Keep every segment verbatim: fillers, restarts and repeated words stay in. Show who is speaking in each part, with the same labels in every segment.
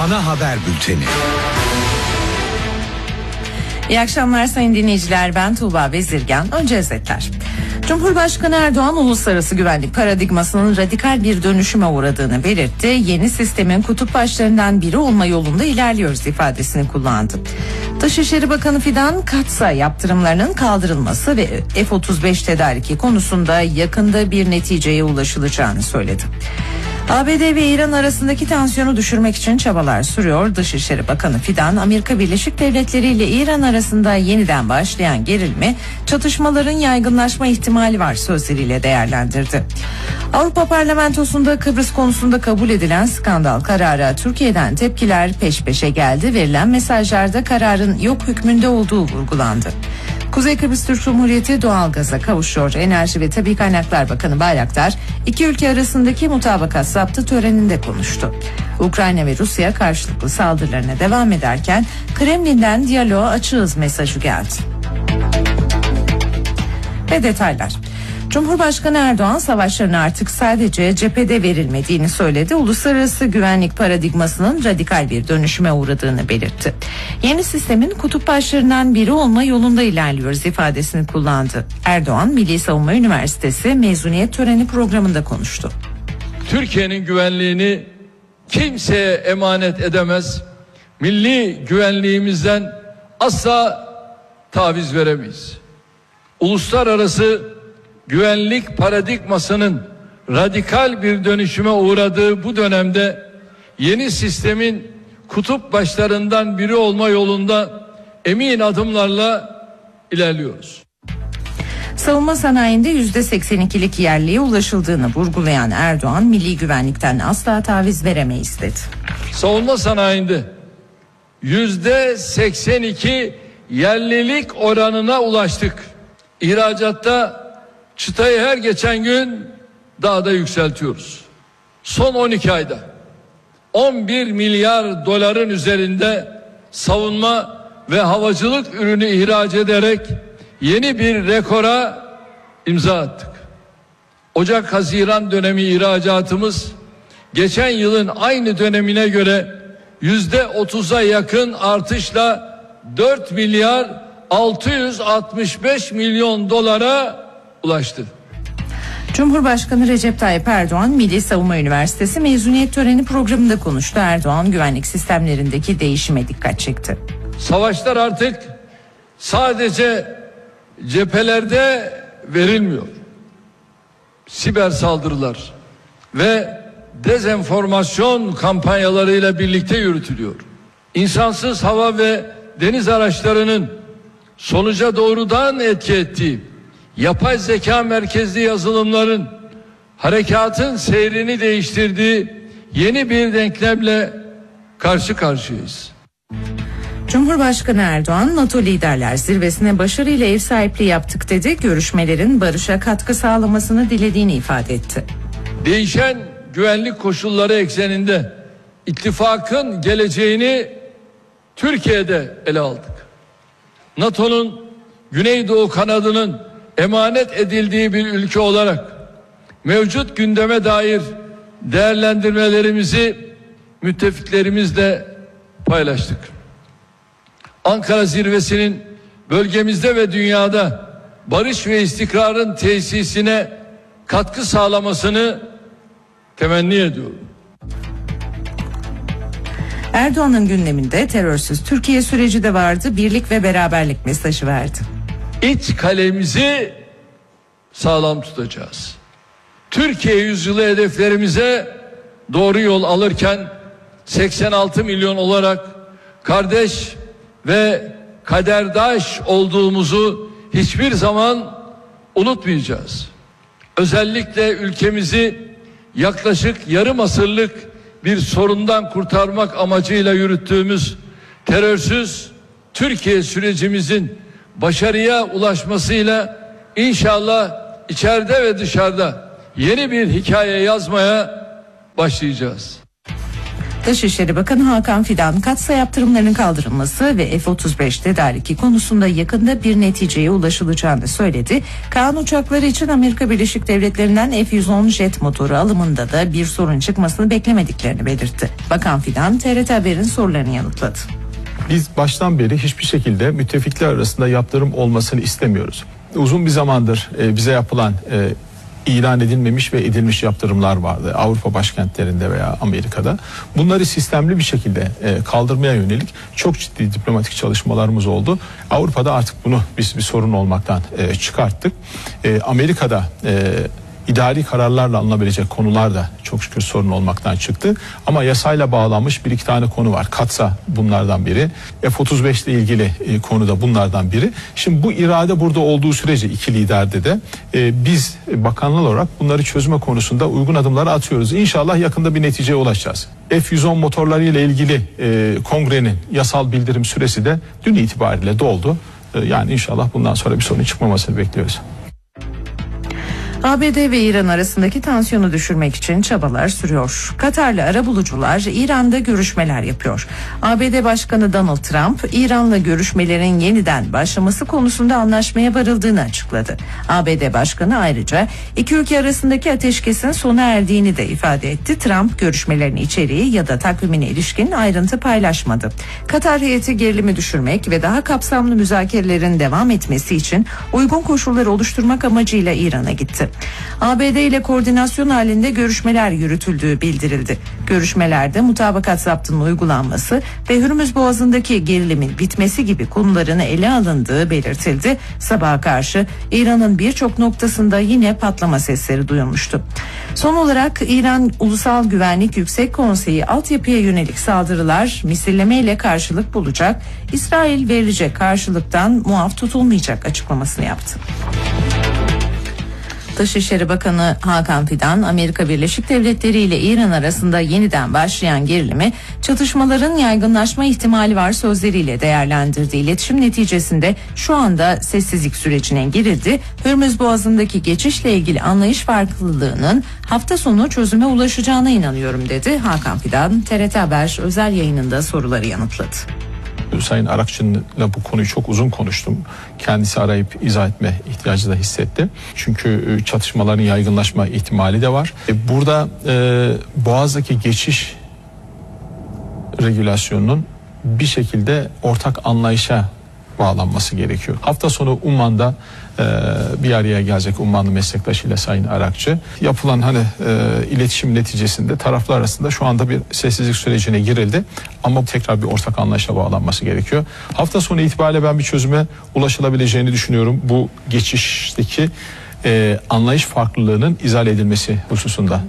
Speaker 1: Ana Haber Bülteni.
Speaker 2: İyi akşamlar sayın dinleyiciler, ben Tuğba Bezirgan. Önce özetler. Cumhurbaşkanı Erdoğan uluslararası güvenlik paradigmasının radikal bir dönüşüme uğradığını belirtti. Yeni sistemin kutup başlarından biri olma yolunda ilerliyoruz ifadesini kullandı. Dışişleri Bakanı Fidan Katsa yaptırımlarının kaldırılması ve F otuz beş tedariki konusunda yakında bir neticeye ulaşılacağını söyledi. A B D ve İran arasındaki tansiyonu düşürmek için çabalar sürüyor. Dışişleri Bakanı Fidan, Amerika Birleşik Devletleri ile İran arasında yeniden başlayan gerilme, çatışmaların yaygınlaşma ihtimali var sözleriyle değerlendirdi. Avrupa Parlamentosu'nda Kıbrıs konusunda kabul edilen skandal karara Türkiye'den tepkiler peş peşe geldi. Verilen mesajlarda kararın yok hükmünde olduğu vurgulandı. Kuzey Kıbrıs Türk Cumhuriyeti doğalgaza kavuşuyor. Enerji ve Tabii Kaynaklar Bakanı Bayraktar, iki ülke arasındaki mutabakat zaptı töreninde konuştu. Ukrayna ve Rusya karşılıklı saldırılarına devam ederken Kremlin'den diyaloğa açığız mesajı geldi. Ve detaylar. Cumhurbaşkanı Erdoğan savaşların artık sadece cephede verilmediğini söyledi. Uluslararası güvenlik paradigmasının radikal bir dönüşüme uğradığını belirtti. Yeni sistemin kutup başlarından biri olma yolunda ilerliyoruz ifadesini kullandı. Erdoğan, Milli Savunma Üniversitesi mezuniyet töreni programında konuştu.
Speaker 3: Türkiye'nin güvenliğini kimseye emanet edemez. Milli güvenliğimizden asla taviz veremeyiz. Uluslararası güvenlik paradigmasının radikal bir dönüşüme uğradığı bu dönemde yeni sistemin kutup başlarından biri olma yolunda emin adımlarla ilerliyoruz.
Speaker 2: Savunma sanayinde yüzde seksen ikilik yerliğe ulaşıldığını vurgulayan Erdoğan, milli güvenlikten asla taviz veremeyiz dedi.
Speaker 3: Savunma sanayinde yüzde seksen iki yerlilik oranına ulaştık. İhracatta çıtayı her geçen gün daha da yükseltiyoruz. Son on iki ayda on bir milyar doların üzerinde savunma ve havacılık ürünü ihraç ederek yeni bir rekora imza attık. Ocak-Haziran dönemi ihracatımız geçen yılın aynı dönemine göre yüzde otuza yakın artışla dört milyar altı yüz altmış beş milyon dolara ulaştı.
Speaker 2: Cumhurbaşkanı Recep Tayyip Erdoğan, Milli Savunma Üniversitesi mezuniyet töreni programında konuştu. Erdoğan, güvenlik sistemlerindeki değişime dikkat çekti.
Speaker 3: Savaşlar artık sadece cephelerde verilmiyor. Siber saldırılar ve dezenformasyon kampanyalarıyla birlikte yürütülüyor. İnsansız hava ve deniz araçlarının sonuca doğrudan etki ettiği yapay zeka merkezli yazılımların harekatın seyrini değiştirdiği yeni bir denklemle karşı karşıyayız.
Speaker 2: Cumhurbaşkanı Erdoğan, NATO liderler zirvesine başarıyla ev sahipliği yaptık dedi. Görüşmelerin barışa katkı sağlamasını dilediğini ifade etti.
Speaker 3: Değişen güvenlik koşulları ekseninde ittifakın geleceğini Türkiye'de ele aldık. NATO'nun Güneydoğu kanadının emanet edildiği bir ülke olarak mevcut gündeme dair değerlendirmelerimizi müttefiklerimizle paylaştık. Ankara zirvesinin bölgemizde ve dünyada barış ve istikrarın tesisine katkı sağlamasını temenni ediyorum.
Speaker 2: Erdoğan'ın gündeminde terörsüz Türkiye süreci de vardı. Birlik ve beraberlik mesajı verdi.
Speaker 3: İç kalemizi sağlam tutacağız. Türkiye yüzyılı hedeflerimize doğru yol alırken seksen altı milyon olarak kardeş ve kaderdaş olduğumuzu hiçbir zaman unutmayacağız. Özellikle ülkemizi yaklaşık yarım asırlık bir sorundan kurtarmak amacıyla yürüttüğümüz terörsüz Türkiye sürecimizin başarıya ulaşmasıyla inşallah içeride ve dışarıda yeni bir hikaye yazmaya başlayacağız.
Speaker 2: Dışişleri Bakanı Hakan Fidan, Katsa yaptırımlarının kaldırılması ve F otuz beş tedariki konusunda yakında bir neticeye ulaşılacağını söyledi. Kaan uçakları için Amerika Birleşik Devletleri'nden F yüz on jet motoru alımında da bir sorun çıkmasını beklemediklerini belirtti. Bakan Fidan, T R T Haber'in sorularını yanıtladı.
Speaker 1: Biz baştan beri hiçbir şekilde müttefikler arasında yaptırım olmasını istemiyoruz. Uzun bir zamandır e, bize yapılan e, ilan edilmemiş ve edilmiş yaptırımlar vardı Avrupa başkentlerinde veya Amerika'da. Bunları sistemli bir şekilde e, kaldırmaya yönelik çok ciddi diplomatik çalışmalarımız oldu. Avrupa'da artık bunu biz bir sorun olmaktan e, çıkarttık. E, Amerika'da e, idari kararlarla alınabilecek konular da çok şükür sorun olmaktan çıktı. Ama yasayla bağlanmış bir iki tane konu var. Katsa bunlardan biri. F otuz beş ile ilgili e, konu da bunlardan biri. Şimdi bu irade burada olduğu sürece iki liderde de e, biz bakanlar olarak bunları çözme konusunda uygun adımları atıyoruz. İnşallah yakında bir neticeye ulaşacağız. F yüz on motorları ile ilgili e, kongrenin yasal bildirim süresi de dün itibariyle doldu. E, yani inşallah bundan sonra bir sorun çıkmamasını bekliyoruz.
Speaker 2: A B D ve İran arasındaki tansiyonu düşürmek için çabalar sürüyor. Katarlı arabulucular İran'da görüşmeler yapıyor. A B D Başkanı Donald Trump, İran'la görüşmelerin yeniden başlaması konusunda anlaşmaya varıldığını açıkladı. A B D Başkanı ayrıca iki ülke arasındaki ateşkesin sona erdiğini de ifade etti. Trump görüşmelerin içeriği ya da takvimine ilişkin ayrıntı paylaşmadı. Katar heyeti gerilimi düşürmek ve daha kapsamlı müzakerelerin devam etmesi için uygun koşulları oluşturmak amacıyla İran'a gitti. A B D ile koordinasyon halinde görüşmeler yürütüldüğü bildirildi. Görüşmelerde mutabakat zaptının uygulanması ve Hürmüz Boğazı'ndaki gerilimin bitmesi gibi konuların ele alındığı belirtildi. Sabaha karşı İran'ın birçok noktasında yine patlama sesleri duyulmuştu. Son olarak İran Ulusal Güvenlik Yüksek Konseyi altyapıya yönelik saldırılar misilleme ile karşılık bulacak, İsrail verilecek karşılıktan muaf tutulmayacak açıklamasını yaptı. Dışişleri Bakanı Hakan Fidan, Amerika Birleşik Devletleri ile İran arasında yeniden başlayan gerilimi çatışmaların yaygınlaşma ihtimali var sözleriyle değerlendirdi. İletişim neticesinde şu anda sessizlik sürecine girildi. Hürmüz Boğazı'ndaki geçişle ilgili anlayış farklılığının hafta sonu çözüme ulaşacağına inanıyorum dedi. Hakan Fidan, T R T Haber özel yayınında soruları yanıtladı.
Speaker 1: Sayın Arakçı'yla bu konuyu çok uzun konuştum. Kendisi arayıp izah etme ihtiyacı da hissetti. Çünkü çatışmaların yaygınlaşma ihtimali de var. Burada e, Boğaz'daki geçiş regülasyonunun bir şekilde ortak anlayışa bağlanması gerekiyor. Hafta sonu Umman'da e, bir araya gelecek Ummanlı meslektaşıyla Sayın Arakçı. Yapılan hani e, iletişim neticesinde taraflar arasında şu anda bir sessizlik sürecine girildi. Ama tekrar bir ortak anlayışa bağlanması gerekiyor. Hafta sonu itibariyle ben bir çözüme ulaşılabileceğini düşünüyorum. Bu geçişteki e, anlayış farklılığının izale edilmesi hususunda.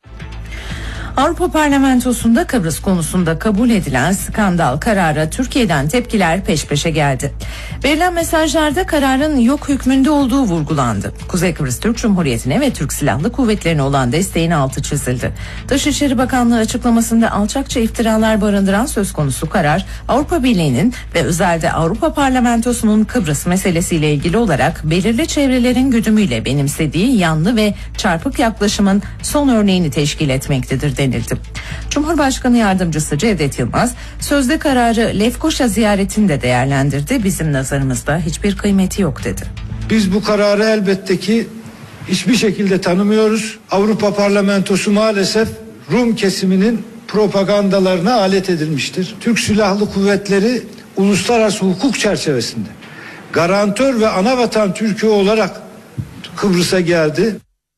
Speaker 2: Avrupa Parlamentosu'nda Kıbrıs konusunda kabul edilen skandal karara Türkiye'den tepkiler peş peşe geldi. Verilen mesajlarda kararın yok hükmünde olduğu vurgulandı. Kuzey Kıbrıs Türk Cumhuriyeti'ne ve Türk Silahlı Kuvvetleri'ne olan desteğin altı çizildi. Dışişleri Bakanlığı açıklamasında alçakça iftiralar barındıran söz konusu karar, Avrupa Birliği'nin ve özelde Avrupa Parlamentosu'nun Kıbrıs meselesiyle ilgili olarak belirli çevrelerin güdümüyle benimsediği yanlı ve çarpık yaklaşımın son örneğini teşkil etmektedir denildi. Cumhurbaşkanı Yardımcısı Cevdet Yılmaz sözde kararı Lefkoşa ziyaretinde değerlendirdi. Bizim nazarımızda hiçbir kıymeti yok dedi.
Speaker 4: Biz bu kararı elbette ki hiçbir şekilde tanımıyoruz. Avrupa Parlamentosu maalesef Rum kesiminin propagandalarına alet edilmiştir. Türk Silahlı Kuvvetleri uluslararası hukuk çerçevesinde garantör ve anavatan Türkiye olarak Kıbrıs'a geldi.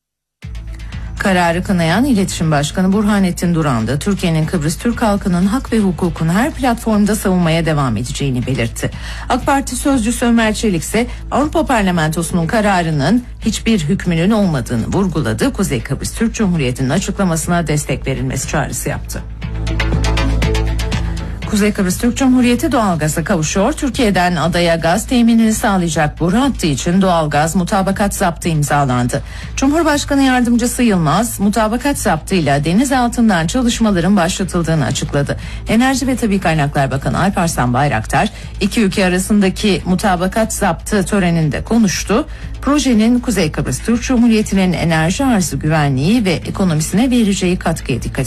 Speaker 2: Kararı kınayan İletişim Başkanı Burhanettin Duran da Türkiye'nin Kıbrıs Türk halkının hak ve hukukunu her platformda savunmaya devam edeceğini belirtti. AK Parti sözcüsü Ömer Çelik ise Avrupa Parlamentosu'nun kararının hiçbir hükmünün olmadığını vurguladı. Kuzey Kıbrıs Türk Cumhuriyeti'nin açıklamasına destek verilmesi çağrısı yaptı. Kuzey Kıbrıs Türk Cumhuriyeti doğalgaza kavuşuyor. Türkiye'den adaya gaz teminini sağlayacak boru hattı için doğalgaz mutabakat zaptı imzalandı. Cumhurbaşkanı Yardımcısı Yılmaz, mutabakat zaptıyla deniz altından çalışmaların başlatıldığını açıkladı. Enerji ve Tabii Kaynaklar Bakanı Alparslan Bayraktar, iki ülke arasındaki mutabakat zaptı töreninde konuştu. Projenin Kuzey Kıbrıs Türk Cumhuriyeti'nin enerji arzı güvenliği ve ekonomisine vereceği katkıya dikkat